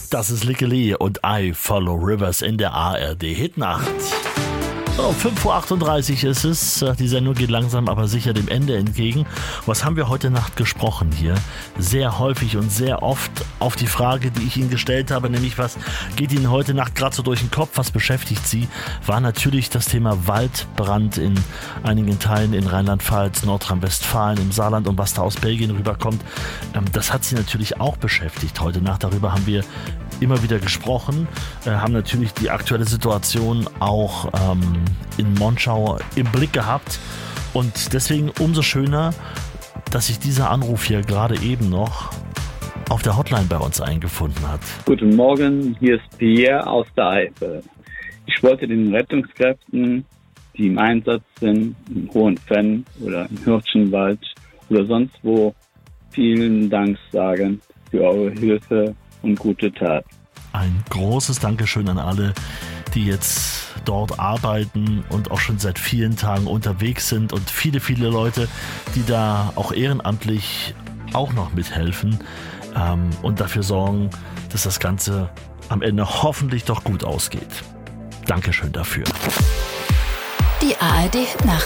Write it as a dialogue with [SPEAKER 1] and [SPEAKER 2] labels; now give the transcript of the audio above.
[SPEAKER 1] Das ist Likke Lee und I Follow Rivers in der ARD Hitnacht. Um 5.38 Uhr ist es. Die Sendung geht langsam aber sicher dem Ende entgegen. Was haben wir heute Nacht gesprochen hier? Sehr häufig und sehr oft auf die Frage, die ich Ihnen gestellt habe, nämlich was geht Ihnen heute Nacht gerade so durch den Kopf, was beschäftigt Sie, war natürlich das Thema Waldbrand in einigen Teilen in Rheinland-Pfalz, Nordrhein-Westfalen, im Saarland und was da aus Belgien rüberkommt. Das hat Sie natürlich auch beschäftigt heute Nacht. Darüber haben wir immer wieder gesprochen, haben natürlich die aktuelle Situation auch in Monschau im Blick gehabt und deswegen umso schöner, dass sich dieser Anruf hier gerade eben noch auf der Hotline bei uns eingefunden hat.
[SPEAKER 2] Guten Morgen, hier ist Pierre aus der Eifel. Ich wollte den Rettungskräften, die im Einsatz sind, im Hohenfenn oder im Hirschenwald oder sonst wo, vielen Dank sagen für eure Hilfe und gute Tat.
[SPEAKER 1] Ein großes Dankeschön an alle, die jetzt dort arbeiten und auch schon seit vielen Tagen unterwegs sind und viele, viele Leute, die da auch ehrenamtlich auch noch mithelfen und dafür sorgen, dass das Ganze am Ende hoffentlich doch gut ausgeht. Dankeschön dafür.
[SPEAKER 3] Die ARD Nacht.